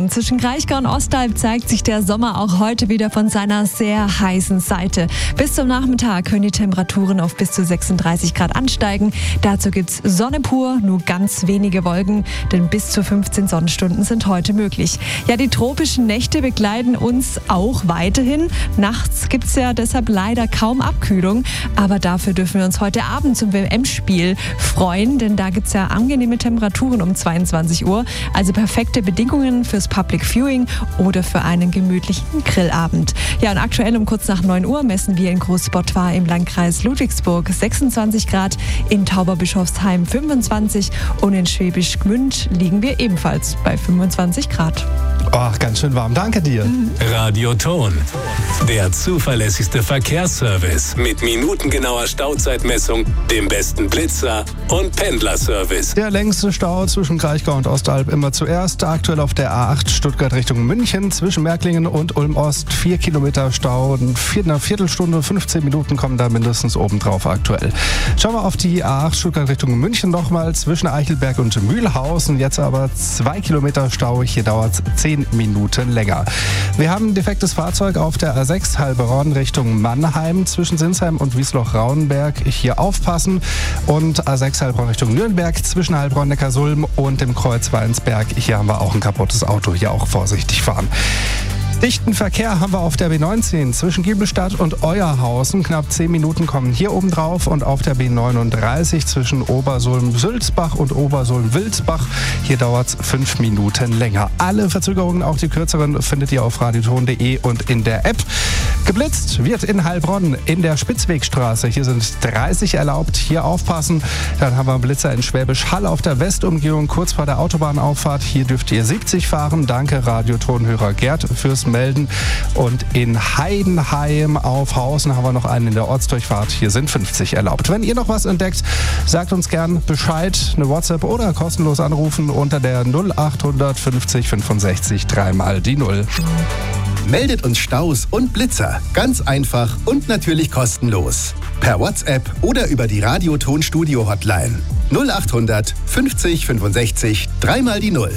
Radioton. Zwischen Kraichgau und Ostalb zeigt sich der Sommer auch heute wieder von seiner sehr heißen Seite. Bis zum Nachmittag können die Temperaturen auf bis zu 36 Grad ansteigen. Dazu gibt's Sonne pur, nur ganz wenige Wolken, denn bis zu 15 Sonnenstunden sind heute möglich. Ja, die tropischen Nächte begleiten uns auch weiterhin. Nachts gibt's ja deshalb leider kaum Abkühlung, aber dafür dürfen wir uns heute Abend zum WM-Spiel freuen, denn da gibt's ja angenehme Temperaturen um 22 Uhr, also perfekte Bedingungen fürs Public Viewing oder für einen gemütlichen Grillabend. Ja, und aktuell um kurz nach 9 Uhr messen wir in Großbottwar im Landkreis Ludwigsburg 26 Grad, in Tauberbischofsheim 25 und in Schwäbisch Gmünd liegen wir ebenfalls bei 25 Grad. Ach, ganz schön warm. Danke dir. Radioton, der zuverlässigste Verkehrsservice mit minutengenauer Stauzeitmessung, dem besten Blitzer und Pendlerservice. Der längste Stau zwischen Kraichgau und Ostalb immer zuerst. Aktuell auf der A8 Stuttgart Richtung München zwischen Märklingen und Ulm-Ost. 4 Kilometer Stau. Eine Viertelstunde, 15 Minuten kommen da mindestens obendrauf aktuell. Schauen wir auf die A8 Stuttgart Richtung München nochmal zwischen Eichelberg und Mühlhausen. Jetzt aber 2 Kilometer Stau. Hier dauert es 10 Minuten länger. Wir haben ein defektes Fahrzeug auf der A6 Heilbronn Richtung Mannheim zwischen Sinsheim und Wiesloch-Rauenberg. Hier aufpassen. Und A6 Heilbronn Richtung Nürnberg zwischen Heilbronn-Neckarsulm und dem Kreuz Weinsberg. Hier haben wir auch ein kaputtes Auto. Hier auch vorsichtig fahren. Dichten Verkehr haben wir auf der B19 zwischen Giebelstadt und Euerhausen. Knapp 10 Minuten kommen hier oben drauf. Und auf der B39 zwischen Obersulm-Sülzbach und Obersulm-Wilsbach. Hier dauert es 5 Minuten länger. Alle Verzögerungen, auch die kürzeren, findet ihr auf radioton.de und in der App. Geblitzt wird in Heilbronn in der Spitzwegstraße. Hier sind 30 erlaubt. Hier aufpassen. Dann haben wir einen Blitzer in Schwäbisch Hall auf der Westumgehung, kurz vor der Autobahnauffahrt. Hier dürft ihr 70 fahren. Danke Radiotonhörer Gerd fürs Melden. Und in Heidenheim auf Hausen haben wir noch einen in der Ortsdurchfahrt. Hier sind 50 erlaubt. Wenn ihr noch was entdeckt, sagt uns gern Bescheid. Eine WhatsApp oder kostenlos anrufen unter der 0800 50 65 3 die 0. Meldet uns Staus und Blitzer. Ganz einfach und natürlich kostenlos. Per WhatsApp oder über die Radioton-Studio-Hotline. 0800 50 65 3 die 0.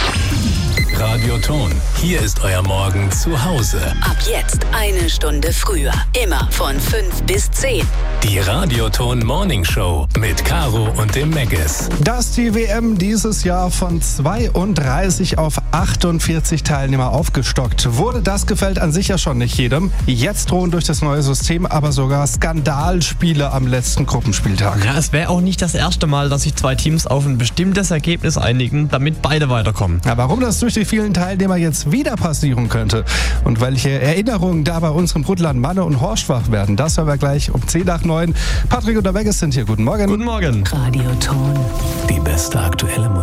Radioton, hier ist euer Morgen zu Hause. Ab jetzt 1 Stunde früher. Immer von 5 bis 10. Die Radioton Morning Show mit Caro und dem Megges. Dass die WM dieses Jahr von 32 auf 48 Teilnehmer aufgestockt wurde, das gefällt an sich ja schon nicht jedem. Jetzt drohen durch das neue System aber sogar Skandalspiele am letzten Gruppenspieltag. Ja, es wäre auch nicht das erste Mal, dass sich 2 Teams auf ein bestimmtes Ergebnis einigen, damit beide weiterkommen. Ja, warum das durch die vielen Teilnehmer jetzt wieder passieren könnte und welche Erinnerungen da bei unserem Brutland Manne und Horst wach werden, das hören wir gleich um 10 nach 9. Patrick und der Megges sind hier. Guten Morgen. Guten Morgen. Radioton. Die beste aktuelle